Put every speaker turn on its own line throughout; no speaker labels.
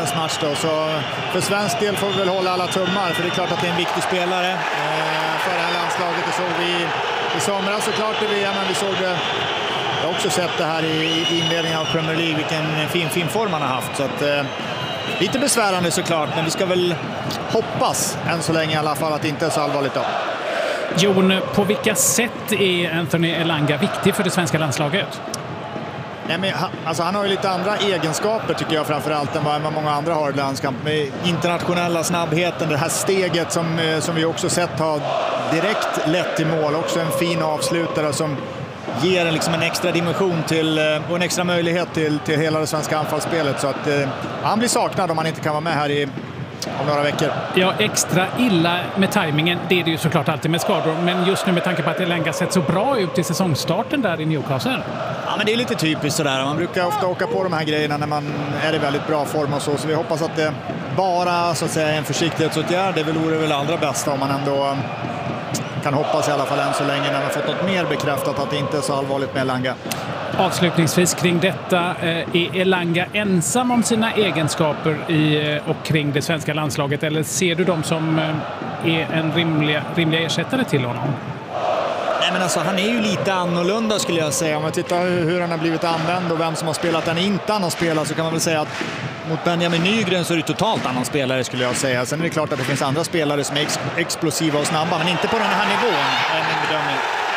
kvällens match då. Så för svensk del får vi väl hålla alla tummar, för det är klart att det är en viktig spelare för det här landslaget. Det såg vi i somras såklart i VM, men vi såg det. Jag har också sett det här i inledningen av Premier League, vilken fin form han har haft. Så att, lite besvärande såklart, men vi ska väl hoppas än så länge i alla fall att det inte är så allvarligt då.
Jon, på vilka sätt är Anthony Elanga viktig för det svenska landslaget?
Nej, men han har ju lite andra egenskaper tycker jag, framförallt än vad många andra har i landskamp. Med internationella snabbheten, det här steget som vi också sett har direkt lett till mål. Också en fin avslutare som ger en extra dimension och en extra möjlighet till hela det svenska anfallsspelet. Så att han blir saknad om han inte kan vara med här om några veckor.
Ja, extra illa med tajmingen, det är det ju såklart alltid med skador. Men just nu med tanke på att Elanga sett så bra ut i säsongstarten där i Newcastle.
Ja, men det är lite typiskt sådär. Man brukar ofta åka på de här grejerna när man är i väldigt bra form och så. Så vi hoppas att det bara så att säga en försiktighetsåtgärd. Det vore väl allra bästa om man ändå kan hoppas i alla fall än så länge när man fått något mer bekräftat att det inte är så allvarligt med Elanga.
Avslutningsvis kring detta, är Elanga ensam om sina egenskaper och kring det svenska landslaget, eller ser du dem som är en rimliga ersättare till honom?
Nej, men alltså, han är ju lite annorlunda skulle jag säga. Om man tittar hur han har blivit använd och vem som har spelat den inte han har spelat, så kan man väl säga att mot Benjamin Nygren så är det totalt annan spelare skulle jag säga. Sen är det klart att det finns andra spelare som är explosiva och snabba, men inte på den här nivån är min bedömning.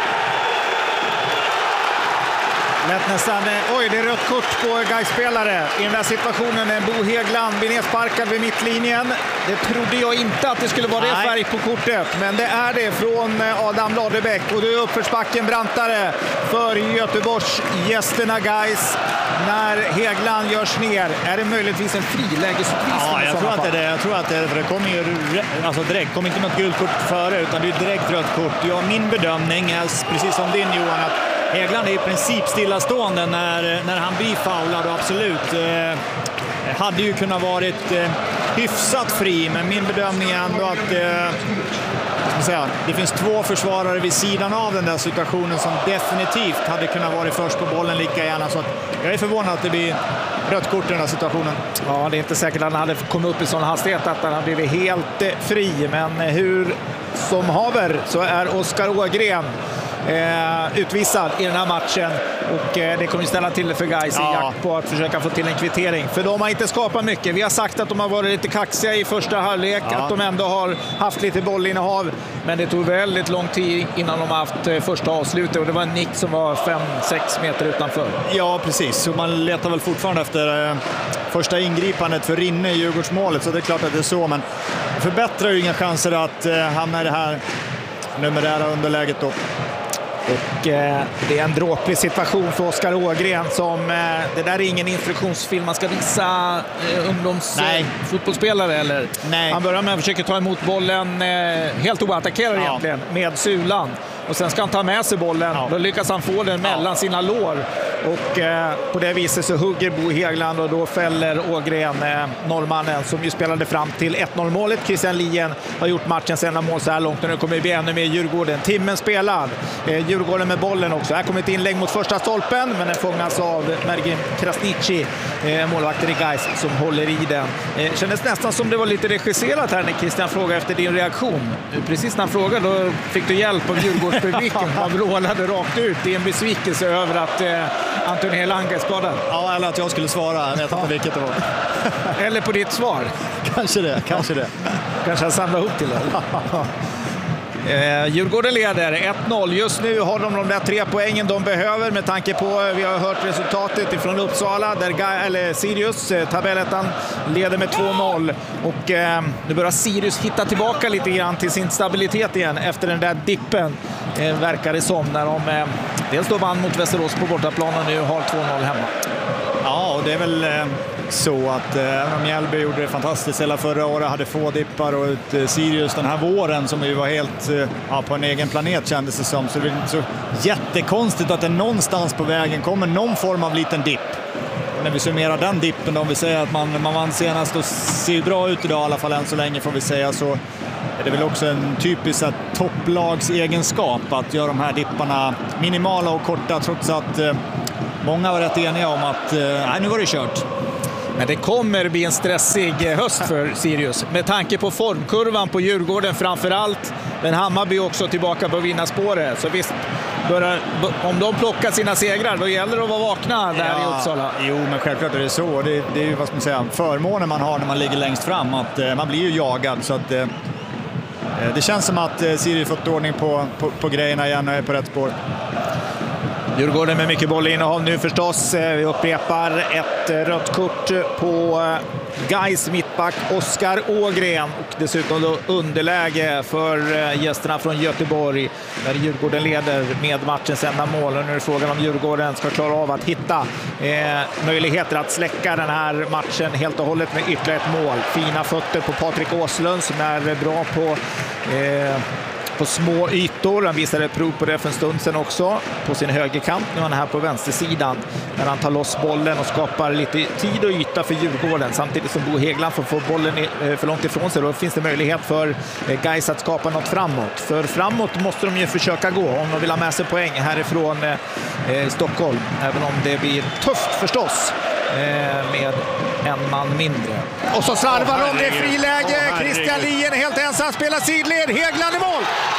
Lätt nästan, oj, det är rött kort på Gais-spelare i den där situationen. Bo Hägglund blir nedsparkad vid mittlinjen. Det trodde jag inte att det skulle vara det färg på kortet, men det är det från Adam Ladebäck. Och då är uppförsbacken brantare för Göteborgs gästerna Gais. När Hägglund görs ner, är det möjligtvis en frilägesutvisning? Ja, jag tror att det är det. Jag tror att det kommer ju direkt, kommer inte något gult kort före, utan det är direkt rött kort. Ja, min bedömning är precis som din, Johan, att Hägglund är i princip stillastående när han blir foulad, och absolut hade ju kunnat varit hyfsat fri, men min bedömning är ändå att det finns två försvarare vid sidan av den där situationen som definitivt hade kunnat vara först på bollen lika gärna, så att jag är förvånad att det blir rött kort i den här situationen. Ja, det är inte säkert att han hade kommit upp i sån hastighet att han hade blivit helt fri, men hur som haver så är Oskar Ågren utvisad i den här matchen, och det kommer ställa till det för Gais i jakt på att försöka få till en kvittering, för de har inte skapat mycket. Vi har sagt att de har varit lite kaxiga i första halvlek, att de ändå har haft lite bollinnehav, men det tog väldigt lång tid innan de har haft första avslutet, och det var en nick som var 5-6 meter utanför. Ja, precis, så man letar väl fortfarande efter första ingripandet för Rinne i Djurgårdsmålet, så det är klart att det är så, men förbättrar ju inga chanser att hamna i det här numerära underläget då. Och det är en dråplig situation för Oskar Ågren som, det där är ingen instruktionsfilm man ska visa ungdomsfotbollsspelare eller. Nej. Han börjar med att försöka ta emot bollen helt oattackerad egentligen med sulan. Och sen ska han ta med sig bollen. Då lyckas han få den mellan sina lår. Och på det viset så hugger Bo Hägglund, och då fäller Ågren norrmannen som ju spelade fram till 1-0-målet. Christian Lien har gjort matchens enda mål så här långt, och nu kommer det bli ännu mer Djurgården. Timmen spelar. Djurgården med bollen också. Här kommer ett inlägg mot första stolpen, men den fångas av Mergim Krasniqi, målvakten i Gais, som håller i den. Kändes nästan som det var lite regisserat här när Christian frågade efter din reaktion. Precis när han frågade, då fick du hjälp av Djurgårdspubliken. Man vrålade rakt ut i en besvikelse över att Anthony Elanga är skadad. Ja, eller att jag skulle svara. Jag vet inte vilket det var. Eller på ditt svar. Kanske det. Kanske jag samlar ihop till det. Djurgården leder 1-0. Just nu har de där 3 poängen de behöver, med tanke på, vi har hört resultatet ifrån Uppsala där Sirius, tabellettan, leder med 2-0, och nu börjar Sirius hitta tillbaka lite grann till sin stabilitet igen efter den där dippen, verkar det som, när de dels då vann mot Västerås på bortaplan och nu har 2-0 hemma. Ja, och det är väl så att även om Mjällby gjorde det fantastiskt hela förra året, hade få dippar, och ett Sirius den här våren som ju var helt på en egen planet kändes det som, så det är inte så jättekonstigt att det någonstans på vägen kommer någon form av liten dipp. När vi summerar den dippen, om vi säger att man vann senast och ser bra ut idag i alla fall än så länge, får vi säga, så är det väl också en typisk topplagsegenskap att göra de här dipparna minimala och korta, trots att många var rätt eniga om att nu var det kört. Men det kommer bli en stressig höst för Sirius. Med tanke på formkurvan på Djurgården framförallt. Men Hammarby också tillbaka på vinnarspåret. Så visst, om de plockar sina segrar, då gäller det att vara vakna där i Uppsala.
Jo, men självklart är det så. Det är ju, vad ska man säga, förmånen man har när man ligger längst fram. Att man blir ju jagad. Så att det känns som att Sirius fått ordning på grejerna igen och är på rätt spår.
Djurgården med mycket bollinnehav nu förstås. Vi upprepar ett rött kort på Gais mittback Oskar Ågren och dessutom då underläge för gästerna från Göteborg där Djurgården leder med matchens enda mål. Och nu är frågan om Djurgården ska klara av att hitta möjligheter att släcka den här matchen helt och hållet med ytterligare ett mål. Fina fötter på Patrik Åslund som är bra på små ytor. Han visade prov på det för en stund sedan också på sin högerkant. Nu är han här på vänstersidan när han tar loss bollen och skapar lite tid och yta för Djurgården samtidigt som Bo Häggland får få bollen för långt ifrån sig. Då finns det möjlighet för Gais att skapa något framåt. För framåt måste de ju försöka gå om de vill ha med sig poäng härifrån Stockholm. Även om det blir tufft förstås med en man mindre. Och så slarvar de, det friläge. Christian Lien helt ensam, spelar sidled. Häggland i mål.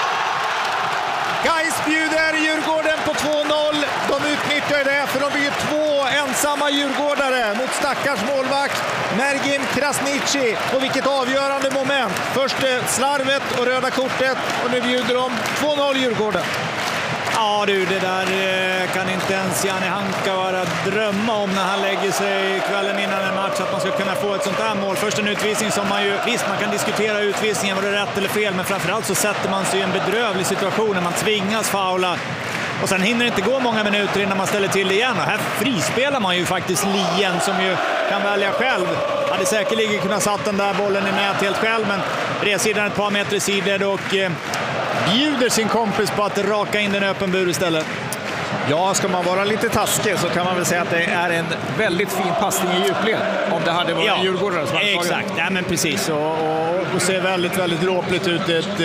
Gais bjuder Djurgården på 2-0. De utnyttjar det för de blir två ensamma djurgårdare mot stackars målvakt Mergim Krasniqi. Och vilket avgörande moment. Först slarvet och röda kortet och nu bjuder de 2-0 Djurgården.
Ja du, det där kan inte ens Janne Hankavara drömma om när han lägger sig kvällen innan en match att man ska kunna få ett sånt här mål. Först en utvisning som man ju, visst man kan diskutera utvisningen, var det rätt eller fel, men framförallt så sätter man sig i en bedrövlig situation när man tvingas faula. Och sen hinner det inte gå många minuter innan man ställer till det igen. Och här frispelar man ju faktiskt Lien som ju kan välja själv. Hade säkerligen kunnat satt den där bollen i nät helt själv, men bredsidan ett par meter i sidled och bjuder sin kompis på att raka in den öppen bur istället.
Ja, ska man vara lite taskig så kan man väl säga att det är en väldigt fin passning i djupled. Om det hade varit Djurgården som hade tagit.
Exakt, ja, men precis. Och ser väldigt, väldigt dråpligt ut. Ett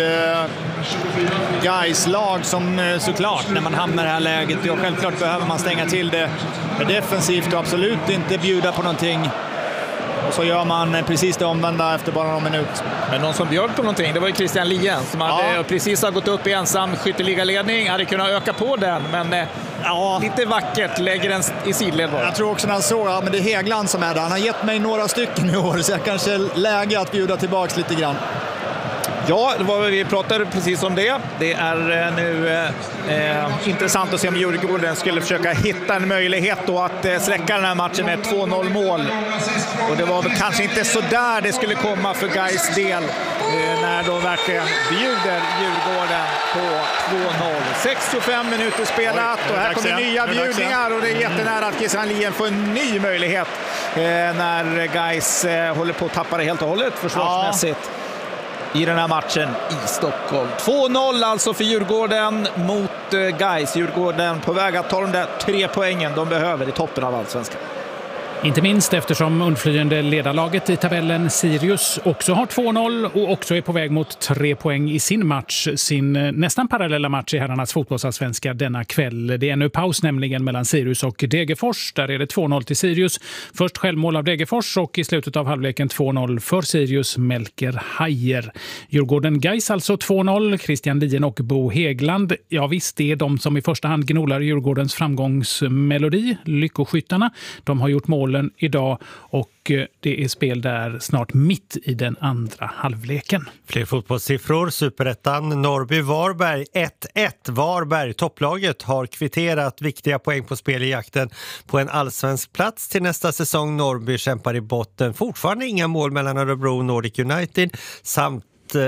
Gais-lag som såklart, när man hamnar i det här läget, ja, självklart behöver man stänga till det defensivt och absolut inte bjuda på någonting. Och så gör man precis det omvända efter bara någon minut.
Men någon som bjöd på någonting, det var ju Christian Lien som hade precis har gått upp i ensam skytteligaledning. Hade kunnat öka på den, men lite vackert lägger den i sidled.
Jag tror också när han såg, men det är Häggland som är där. Han har gett mig några stycken i år, så jag kanske är läge att bjuda tillbaka lite grann.
Ja, vi pratade precis om det. Det är nu intressant att se om Djurgården skulle försöka hitta en möjlighet då att släcka den här matchen med 2-0 mål. Och det var väl kanske inte så där det skulle komma för Gais del när de verkligen bjuder Djurgården på 2-0. 65 minuter spelat och här kommer nya bjudningar och det är jättenära att Christian Lien får en ny möjlighet när Gais håller på att tappa det helt och hållet försvarsmässigt. I den här matchen i Stockholm. 2-0 alltså för Djurgården mot Gais. Djurgården på väg att ta de där 3 poängen de behöver i toppen av Allsvenskan.
Inte minst eftersom undflyende ledarlaget i tabellen Sirius också har 2-0 och också är på väg mot 3 poäng i sin match. Sin nästan parallella match i herrarnas fotbollsallsvenska denna kväll. Det är nu paus nämligen mellan Sirius och Degerfors. Där är det 2-0 till Sirius. Först självmål av Degerfors och i slutet av halvleken 2-0 för Sirius Melker Hajer. Djurgården Gais alltså 2-0. Christian Lien och Bo Häggland. Ja visst, det är de som i första hand gnollar Djurgårdens framgångsmelodi. Lyckoskyttarna. De har gjort mål idag och det är spel där snart mitt i den andra halvleken.
Fler fotbollssiffror. Superettan Norrby-Varberg 1-1. Varberg, topplaget, har kvitterat viktiga poäng på spel i jakten på en allsvensk plats till nästa säsong. Norrby kämpar i botten. Fortfarande inga mål mellan Örebro och Nordic United samt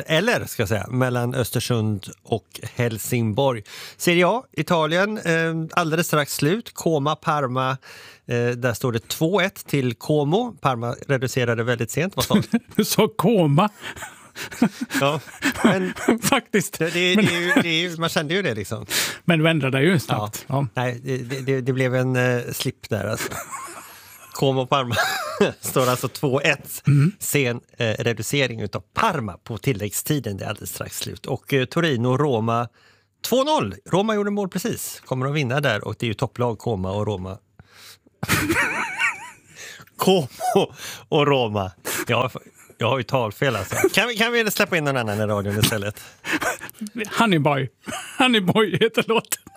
mellan Östersund och Helsingborg. Serie A, Italien, alldeles strax slut. Como, Parma, där står det 2-1 till Como. Parma reducerade väldigt sent. Vad sa du?
Du sa Como.
Ja, men
faktiskt.
Man kände ju det liksom.
Men du ändrade ju snabbt.
Ja. Nej, det blev en slip där alltså. Como Parma står alltså 2-1. Sen reducering utav Parma på tilläggstiden. Det är alldeles strax slut. Och Torino-Roma 2-0. Roma gjorde mål precis. Kommer att vinna där och det är ju topplag Como och Roma. Como och Roma. Jag har ju talfel alltså. Kan vi släppa in någon annan i radion istället?
Honeyboy heter låten.